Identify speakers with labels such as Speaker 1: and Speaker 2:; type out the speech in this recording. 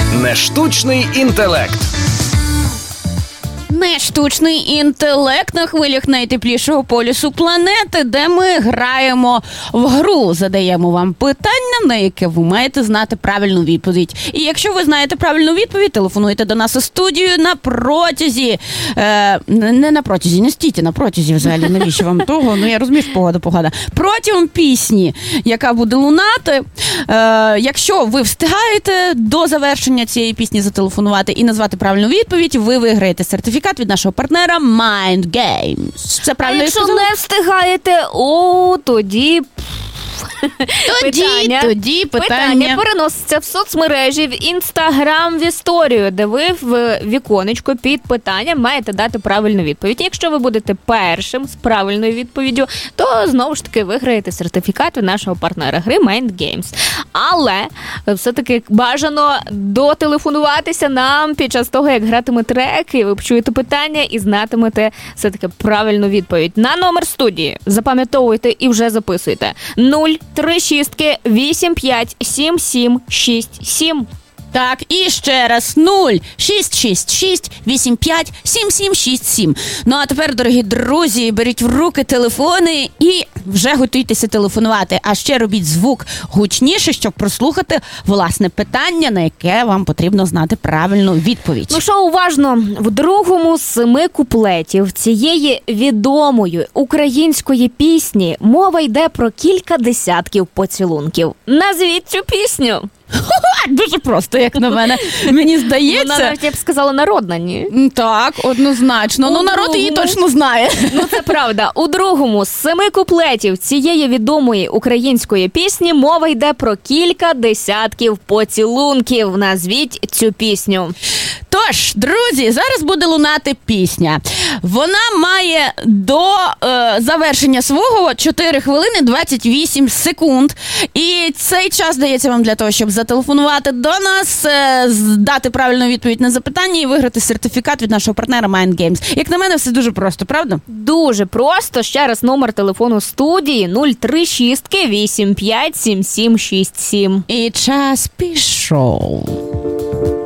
Speaker 1: Нештучний інтелект.
Speaker 2: Нештучний інтелект на хвилях найтеплішого полюсу планети, де ми граємо в гру. Задаємо вам питання, на яке ви маєте знати правильну відповідь. І якщо ви знаєте правильну відповідь, телефонуйте до нас у студію на протязі. Не стійте на протязі взагалі, навіщо вам того? Ну я розумію, що погода. Протягом пісні, яка буде лунати, якщо ви встигаєте до завершення цієї пісні зателефонувати і назвати правильну відповідь, ви виграєте сертифікат від нашого партнера Mind Games. Це правильно я сказала?
Speaker 3: Якщо не встигаєте, тоді питання переноситься в соцмережі, в Інстаграм, в історію, де ви в віконечко під питанням маєте дати правильну відповідь. Якщо ви будете першим з правильною відповіддю, то знову ж таки виграєте сертифікат від нашого партнера гри Mind Games. Але все-таки бажано дотелефонуватися нам під час того, як гратиме трек, і ви почуєте питання і знатимете все-таки правильну відповідь. На номер студії запам'ятовуйте і вже записуйте. 036 85 77 67.
Speaker 2: Так, і ще раз 0666 85 7767. Ну а тепер, дорогі друзі, беріть в руки телефони і вже готуйтеся телефонувати. А ще робіть звук гучніше, щоб прослухати власне питання, на яке вам потрібно знати правильну відповідь.
Speaker 3: Ну що, уважно, в другому з 7 куплетів цієї відомої української пісні мова йде про кілька десятків поцілунків. Назвіть цю пісню.
Speaker 2: Дуже просто, як на мене. Мені здається...
Speaker 3: Вона, я б сказала, народна, ні?
Speaker 2: Так, однозначно. Ну, народ її точно знає.
Speaker 3: Ну, це правда. У другому з 7 куплетів цієї відомої української пісні мова йде про кілька десятків поцілунків. Назвіть цю пісню.
Speaker 2: Тож, друзі, зараз буде лунати пісня. Вона має до завершення свого 4 хвилини 28 секунд. І цей час дається вам для того, щоб зателефонувати до нас, дати правильну відповідь на запитання і виграти сертифікат від нашого партнера Mind Games. Як на мене, все дуже просто, правда?
Speaker 3: Дуже просто. Ще раз номер телефону студії 036 85 7767.
Speaker 2: І час пішов.